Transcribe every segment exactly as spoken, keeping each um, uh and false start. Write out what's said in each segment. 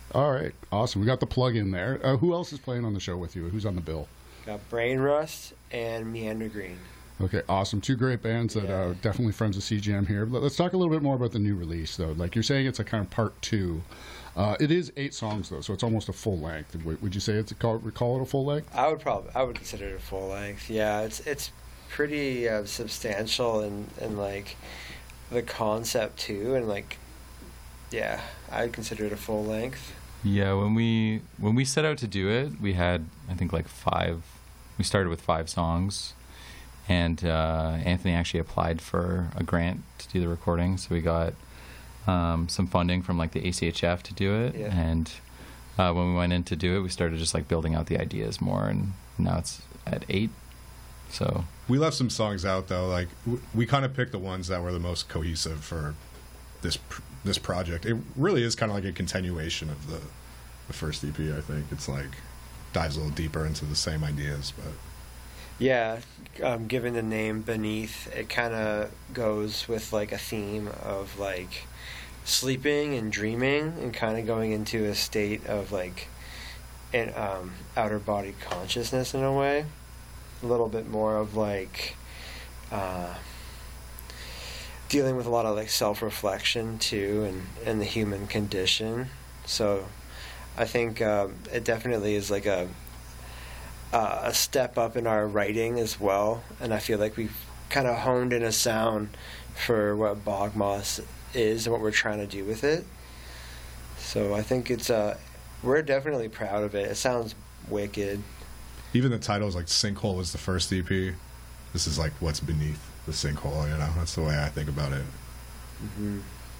All right, awesome. We got the plug in there. Uh, who else is playing on the show with you? Who's on the bill? Got Brain Rust and Meander Green. Okay, awesome. Two great bands that yeah. uh, definitely friends of C G M here. Let's talk a little bit more about the new release, though. Like you're saying, it's a kind of part two. Uh, it is eight songs, though, so it's almost a full length. Would you say it's a call, call it a full length? I would probably, I would consider it a full length. Yeah, it's it's pretty uh, substantial and and like the concept too, and like yeah, I'd consider it a full length. Yeah, when we when we set out to do it, we had I think like five. We started with five songs, and uh, Anthony actually applied for a grant to do the recording, so we got um, some funding from like the A C H F to do it. Yeah. And uh, when we went in to do it, we started just like building out the ideas more, and now it's at eight. So we left some songs out though. Like w- we kind of picked the ones that were the most cohesive for this pr- this project. It really is kind of like a continuation of the the first E P. I think it's like dives a little deeper into the same ideas, but yeah, um, given the name Beneath, it kind of goes with like a theme of like sleeping and dreaming and kind of going into a state of like an um, outer body consciousness in a way. A little bit more of like uh, dealing with a lot of like self-reflection too, and, and the human condition. So I think um, it definitely is like a uh, a step up in our writing as well, and I feel like we've kind of honed in a sound for what Bog Moss is and what we're trying to do with it. So I think it's uh, we're definitely proud of it. It sounds wicked. Even the title is like Sinkhole was the first E P. This is like what's beneath the sinkhole, you know? That's the way I think about it. Mm-hmm.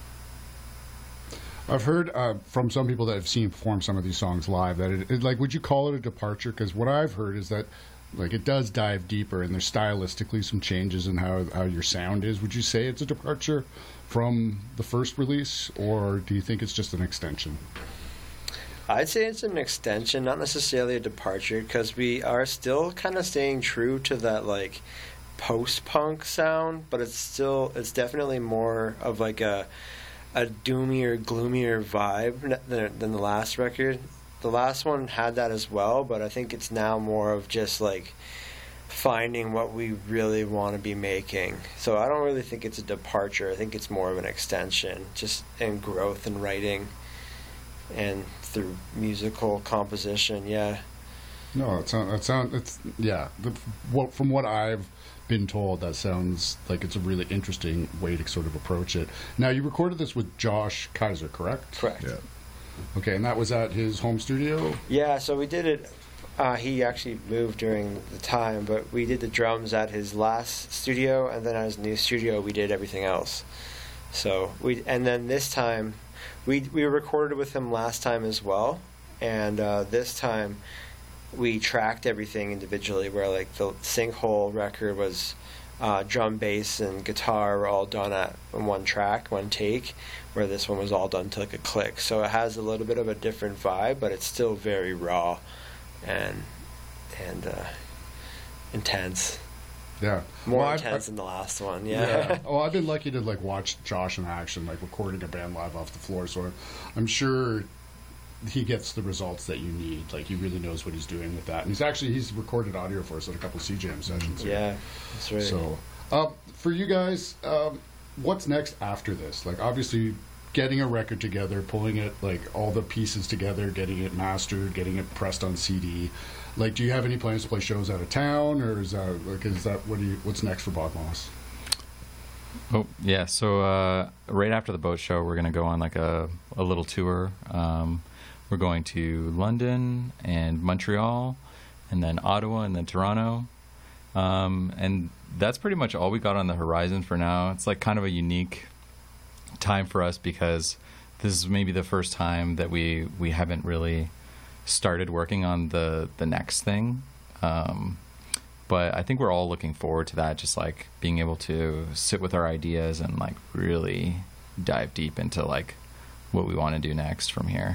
I've heard uh, from some people that have seen perform some of these songs live that it, it like, would you call it a departure? Because what I've heard is that like it does dive deeper, and there's stylistically some changes in how how your sound is. Would you say it's a departure from the first release, or do you think it's just an extension? I'd say it's an extension, not necessarily a departure, because we are still kind of staying true to that like post-punk sound, but it's still it's definitely more of like a a doomier, gloomier vibe than, than the last record. The last one had that as well, but I think it's now more of just like finding what we really want to be making. So I don't really think it's a departure. I think it's more of an extension, just in growth and writing and through musical composition. Yeah. No, it sounds. It sound, it's yeah. The, what, from what I've been told, that sounds like it's a really interesting way to sort of approach it. Now, you recorded this with Josh Kaiser, correct? Correct. Yeah. Okay, and that was at his home studio? Yeah, so we did it. Uh, he actually moved during the time, but we did the drums at his last studio, and then at his new studio, we did everything else. So we, and then this time, we we recorded with him last time as well, and uh, this time we tracked everything individually. Where like the Sinkhole record was uh, drum, bass, and guitar were all done at in one track, one take. Where this one was all done to like a click. So it has a little bit of a different vibe, but it's still very raw and and uh, intense. Yeah, More well, intense I've, I've, than the last one. Yeah. yeah. Well, I've been lucky to like watch Josh in action, like recording a band live off the floor. So I'm sure he gets the results that you need. Like he really knows what he's doing with that. And he's actually he's recorded audio for us at a couple of C Jam sessions. Here. Yeah, that's right. So uh, for you guys, um, what's next after this? Like obviously getting a record together, pulling it like all the pieces together, getting it mastered, getting it pressed on C D. Like, do you have any plans to play shows out of town, or is that like is that what do you what's next for Bog Moss? Oh yeah, so uh, right after the boat show, we're gonna go on like a a little tour. Um, we're going to London and Montreal, and then Ottawa, and then Toronto, um, and that's pretty much all we got on the horizon for now. It's like kind of a unique time for us because this is maybe the first time that we we haven't really started working on the the next thing. Um, but I think we're all looking forward to that, just like being able to sit with our ideas and like really dive deep into like what we want to do next from here.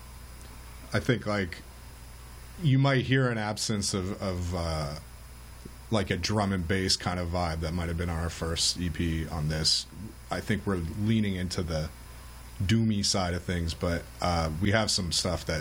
I think like you might hear an absence of, of uh, like a drum and bass kind of vibe that might have been our first E P on this. I think we're leaning into the doomy side of things, but uh, we have some stuff that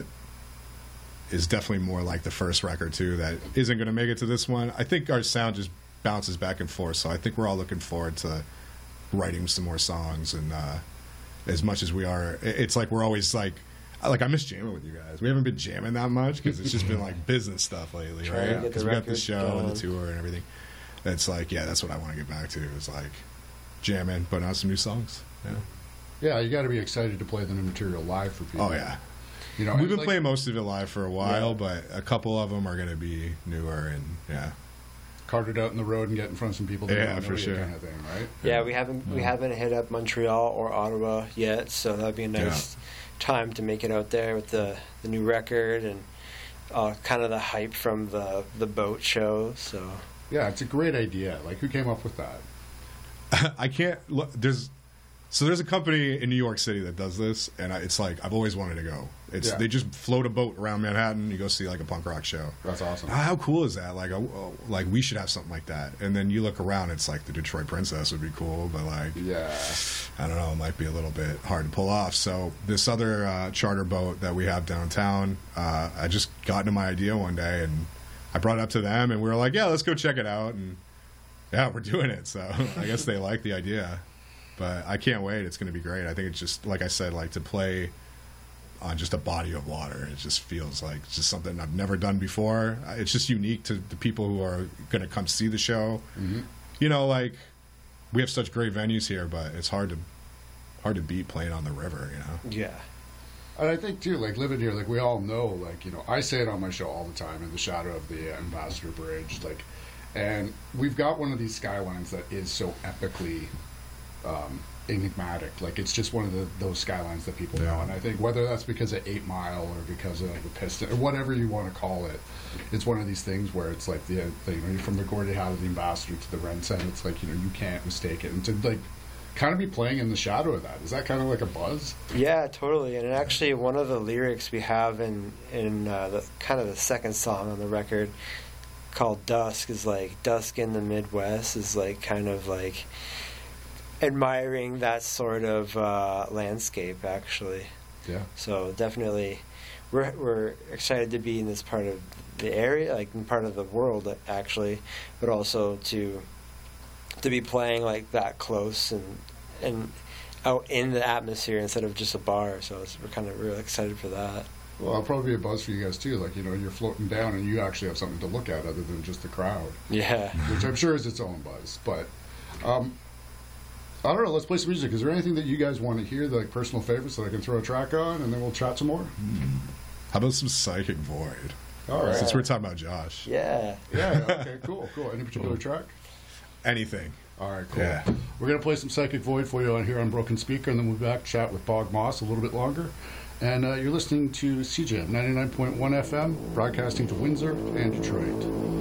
is definitely more like the first record too that isn't going to make it to this one. I think our sound just bounces back and forth, so I think we're all looking forward to writing some more songs. And uh, as much as we are, it's like we're always like, like I miss jamming with you guys. We haven't been jamming that much because it's just been like business stuff lately, Trying to right? get the Because we got the record show and going. the tour and everything. It's like, yeah, that's what I want to get back to. Is like jamming, putting out some new songs. Yeah. Yeah, you got to be excited to play the new material live for people. Oh yeah. You know, We've and been like- playing most of it live for a while, Yeah. but a couple of them are going to be newer, and yeah, carted out in the road and get in front of some people that Yeah, don't know for you sure. kind of thing, right? Yeah, we haven't we haven't hit up Montreal or Ottawa yet, so that'd be a nice time to make it out there with the, the new record and uh, kind of the hype from the the boat show. So Yeah, it's a great idea. Like, who came up with that? I can't look. There's so there's a company in New York City that does this, and I, it's like I've always wanted to go. It's Yeah. they just float a boat around Manhattan. You go see like a punk rock show. That's awesome. Ah, How cool is that? Like, oh, like we should have something like that. And then you look around, it's like the Detroit Princess would be cool, but like Yeah. I don't know, it might be a little bit hard to pull off. So this other uh, charter boat that we have downtown, uh, I just got into my idea one day, and I brought it up to them, and we were like, yeah, let's go check it out. And yeah, we're doing it. So I guess they like the idea, but I can't wait. It's going to be great. I think it's just, like I said, like to play on just a body of water. It just feels like it's just something I've never done before. It's just unique to the people who are going to come see the show. Mm-hmm. You know, like we have such great venues here, but it's hard to hard to beat playing on the river. You know. yeah, And I think, too, like, living here, like, we all know, like, you know, I say it on my show all the time, in the shadow of the uh, Ambassador Bridge, like, and we've got one of these skylines that is so epically um, enigmatic. Like, it's just one of the, those skylines that people Yeah. know. And I think whether that's because of Eight Mile or because of the Piston, or whatever you want to call it, it's one of these things where it's like, the, the you know, you're from the Gordie Howe to the Ambassador to the Rensen, it's like, you know, you can't mistake it. And to, like, kind of be playing in the shadow of that, is that kind of like a buzz? yeah, totally. And actually, one of the lyrics we have in in uh, the kind of the second song on the record, called "Dusk," is like dusk in the Midwest is like kind of like admiring that sort of uh, landscape, actually. Yeah. So definitely, we're we're excited to be in this part of the area, like in part of the world, actually, but also to to be playing like that close and and out in the atmosphere instead of just a bar. So it's, we're kind of really excited for that. Well, it'll probably be a buzz for you guys too. Like, you know, you're floating down and you actually have something to look at other than just the crowd, Yeah. which I'm sure is its own buzz. But um, I don't know. Let's play some music. Is there anything that you guys want to hear, like personal favorites, that I can throw a track on, and then we'll chat some more? How about some Psychic Void? All right. Since we're talking about Josh, Yeah. Yeah. Okay. Cool. Cool. Any particular track? anything. All right. Cool. Yeah. We're gonna play some Psychic Void for you on here on Broken Speaker, and then we'll be back chat with Bog Moss a little bit longer. And uh, you're listening to C J M ninety-nine point one F M, broadcasting to Windsor and Detroit.